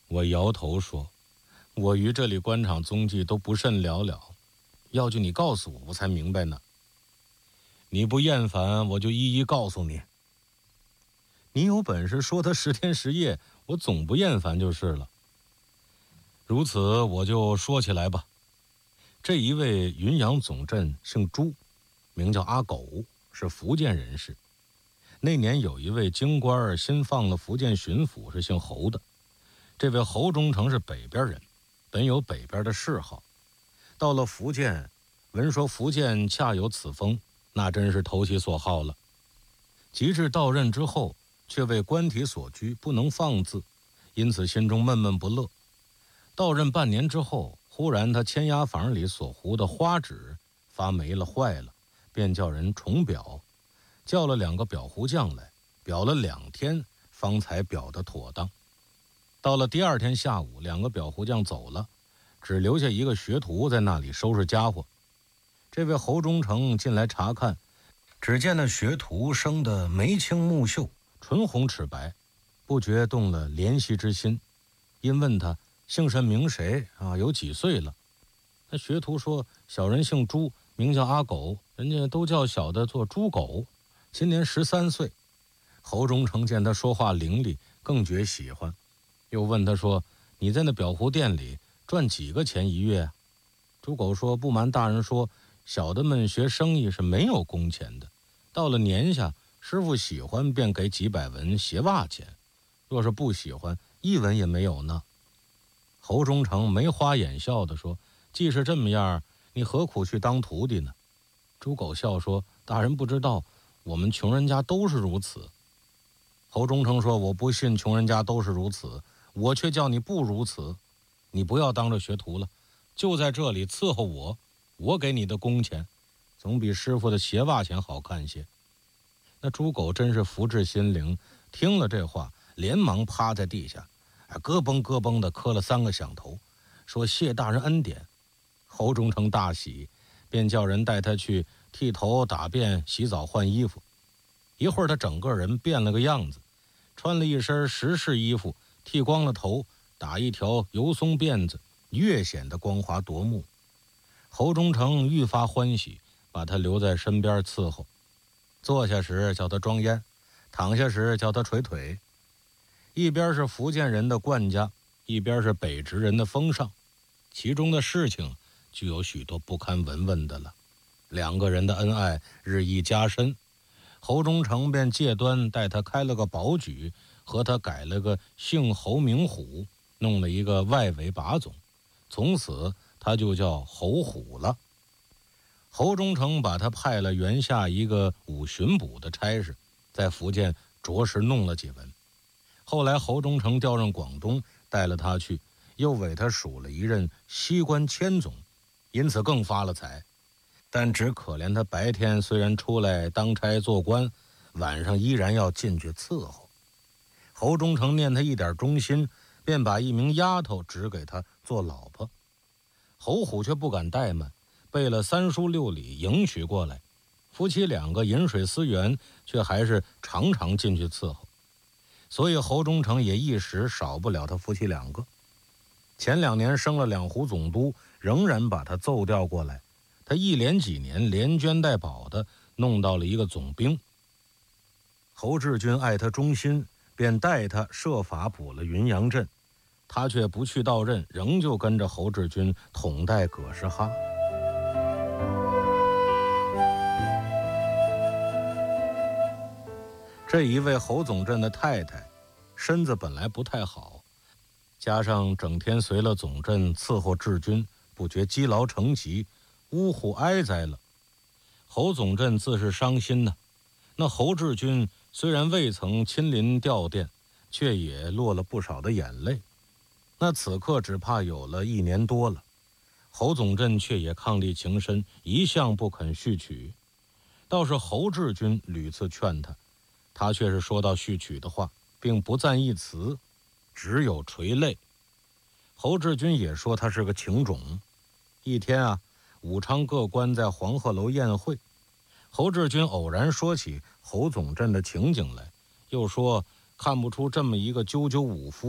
我摇头说，我与这里官场踪迹都不甚了了，要就你告诉我，我才明白呢。你不厌烦，我就一一告诉你。你有本事说他10天10夜，我总不厌烦就是了。如此，我就说起来吧。这一位云阳总镇姓朱，名叫阿狗，是福建人士。那年有一位京官新放了福建巡抚，是姓侯的。这位侯忠诚是北边人，本有北边的嗜好，到了福建，闻说福建恰有此风，那真是投其所好了。及至到任之后，却为官体所拘，不能放肆，因此心中闷闷不乐。到任半年之后，忽然他签押房里所糊的花纸发霉了坏了，便叫人重裱，叫了2个裱糊匠来，裱了2天方才裱得妥当。到了第2天下午，2个裱糊匠走了，只留下1个学徒在那里收拾家伙。这位侯忠诚进来查看，只见那学徒生得眉清目秀，唇红齿白，不觉动了怜惜之心，因问他姓甚名谁啊，有几岁了。那学徒说，小人姓朱，名叫阿狗，人家都叫小的做猪狗，今年13岁。侯忠诚见他说话伶俐，更觉喜欢，又问他说，你在那裱糊店里赚几个钱1月啊？猪狗说，不瞒大人说，小的们学生意是没有工钱的，到了年下，师傅喜欢便给几百文鞋袜钱，若是不喜欢，1文也没有呢。侯忠诚眉花眼笑地说，既是这么样，你何苦去当徒弟呢？猪狗笑说，大人不知道，我们穷人家都是如此。侯忠诚说，我不信穷人家都是如此，我却叫你不如此。你不要当着学徒了，就在这里伺候我，我给你的工钱总比师傅的鞋袜钱好看些。那猪狗真是福至心灵，听了这话，连忙趴在地下，咯嘣咯嘣的磕了3个响头，说谢大人恩典。侯忠诚大喜，便叫人带他去剃头打辫洗澡换衣服。一会儿他整个人变了个样子，穿了一身时式衣服，剃光了头，打一条油松辫子，越显得光滑夺目。侯忠诚愈发欢喜，把他留在身边伺候，坐下时叫他装烟，躺下时叫他捶腿。一边是福建人的惯家，一边是北直人的风尚，其中的事情就有许多不堪闻闻的了。2个人的恩爱日益加深，侯忠诚便借端带他开了个保举，和他改了个姓侯名虎，弄了一个外围把总，从此他就叫侯虎了。侯忠诚把他派了原下一个武巡捕的差事，在福建着实弄了几文。后来侯忠诚调任广东，带了他去，又委他署了一任西关千总，因此更发了财。但只可怜他白天虽然出来当差做官，晚上依然要进去伺候。侯忠诚念他一点忠心，便把一名丫头指给他做老婆。侯虎却不敢怠慢，备了3书6礼迎娶过来。夫妻2个饮水思源，却还是常常进去伺候。所以侯忠诚也一时少不了他夫妻2个。前2年升了2湖总督，仍然把他奏调过来。他一连几年连捐带保的弄到了一个总兵。侯志军爱他忠心，便带他设法补了云阳镇，他却不去到任，仍旧跟着侯志军统带葛氏哈。这一位侯总镇的太太身子本来不太好，加上整天随了总镇伺候志军，不觉积劳成疾，呜呼哀哉了。侯总镇自是伤心呢。那侯志军虽然未曾亲临吊唁，却也落了不少的眼泪。那此刻只怕有了1年多了，侯总镇却也伉俪情深，一向不肯续娶。倒是侯志军屡次劝他，他却是说到续娶的话，并不赞一词，只有垂泪。侯志军也说他是个情种。一天啊，武昌各官在黄鹤楼宴会，侯志军偶然说起侯总镇的情景来，又说看不出这么一个赳赳武夫